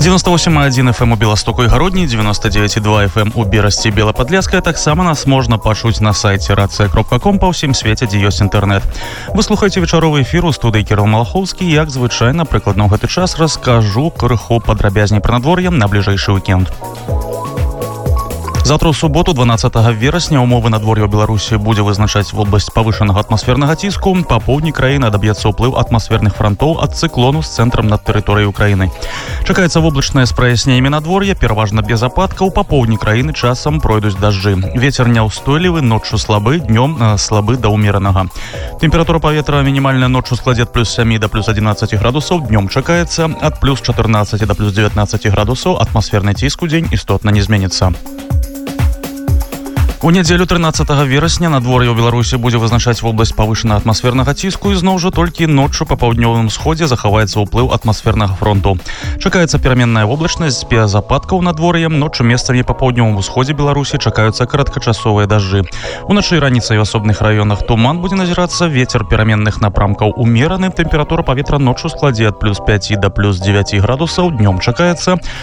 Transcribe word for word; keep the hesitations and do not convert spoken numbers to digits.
девяносто восемь и один эф эм у Беластоку і Гародні, девяносто девять и два эф эм у Берасці і Белападлескай. Таксама нас можна пачуць на сайце рацыя кропка ком па ўсім свеце, дзе ёсць інтэрнэт. Вы слухаеце вечаровы эфір у студыі Кірыл Малахоўскі. Як звычайна, прыкладна ў гэты час раскажу крыху падрабязней пра надвор'е на бліжэйшы уікенд. Завтра ў суботу, дванаццатага верасня, умовы надвор'я ў Беларусі будзе вызначаць вобласць павышанага атмасфернага ціску. Па поўдні краіны адаб'ецца ўплыў атмасферных франтоў ад цыклону з цэнтрам над тэрыторыяй Украіны. Чакаецца воблачнае з праясненнямі надвор'я, пераважна без ападкаў. Па поўдні краіны часам пройдуць дажджы. Вецер няўстойлівы, ноччу слабы, днём слабы да ўмеранага. Тэмпература паветра мінімальная ноччу складзе ад плюс сямі да плюс адзінаццаці градусаў, днём чакаецца ад плюс чатырнаццаці да плюс дзевятнаццаці градусаў, атмасферны ціск у дзень істотна не зменіцца. У нядзелю трынаццатага верасня надвор'е ў Беларусі будзе вызначаць вобласць павышанага атмасфернага ціску, і зноў жа толькі ноччу па паўднёвым усходзе захаваецца ўплыў атмасфернага фронту. Чакаецца пераменная воблачнасць без ападкаў надвор'ем, ноччу месцамі па паўднёвым усходзе Беларусі чакаюцца кароткачасовыя дажджы. Уначы і раніцай у асобных раёнах туман будзе назірацца, вецер пераменных напрамкаў умераны, тэмпература паветра ноччу складзе ад плюс пяці да плюс дзевяці градусаў, днём чакаецца